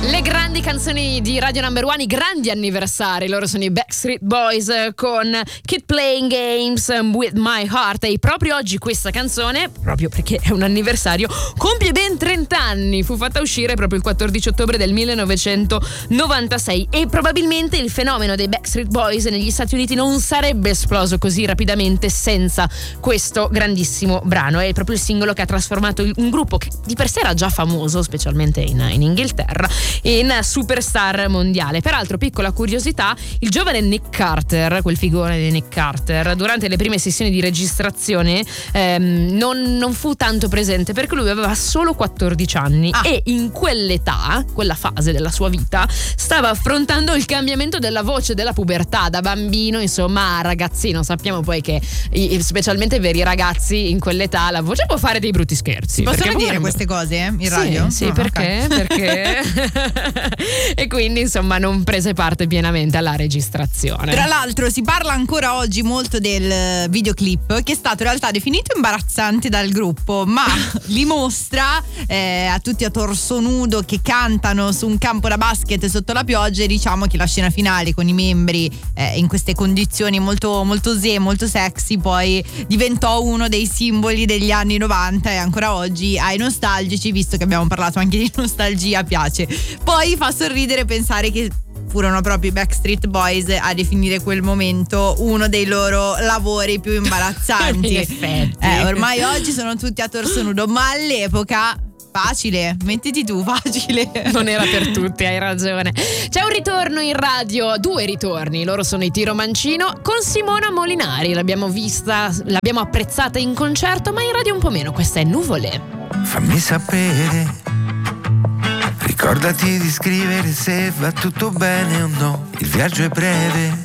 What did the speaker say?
Le grandi canzoni di Radio Number One, i grandi anniversari, loro sono i Backstreet Boys con Keep Playing Games with My Heart, e proprio oggi questa canzone, proprio perché è un anniversario, compie ben 30 anni, fu fatta uscire proprio il 14 ottobre del 1996 e probabilmente il fenomeno dei Backstreet Boys negli Stati Uniti non sarebbe esploso così rapidamente senza questo grandissimo brano. È proprio il singolo che ha trasformato un gruppo che di per sé era già famoso, specialmente in Inghilterra, in superstar mondiale. Peraltro, piccola curiosità, il giovane Nick Carter, quel figone di Nick Carter, durante le prime sessioni di registrazione non fu tanto presente perché lui aveva solo 14 anni e in quell'età, quella fase della sua vita, stava affrontando il cambiamento della voce, della pubertà, da bambino insomma a ragazzino. Sappiamo poi che specialmente per i ragazzi in quell'età la voce può fare dei brutti scherzi. Possono dire queste cose in radio? Sì, perché? Okay. Perché e quindi insomma non prese parte pienamente alla registrazione. Tra l'altro si parla ancora oggi molto del videoclip, che è stato in realtà definito imbarazzante dal gruppo, ma li mostra a tutti a torso nudo che cantano su un campo da basket sotto la pioggia, e diciamo che la scena finale con i membri in queste condizioni molto, molto molto sexy poi diventò uno dei simboli degli anni 90 e ancora oggi ai nostalgici, visto che abbiamo parlato anche di nostalgia, piace. Poi fa sorridere pensare che furono proprio i Backstreet Boys a definire quel momento uno dei loro lavori più imbarazzanti. In effetti. Ormai oggi sono tutti a torso nudo, ma all'epoca facile, mettiti tu, facile. Non era per tutti, hai ragione. C'è un ritorno in radio, due ritorni, loro sono i Tiro Mancino con Simona Molinari. L'abbiamo vista, l'abbiamo apprezzata in concerto, ma in radio un po' meno. Questa è Nuvole. Fammi sapere, ricordati di scrivere se va tutto bene o no. Il viaggio è breve,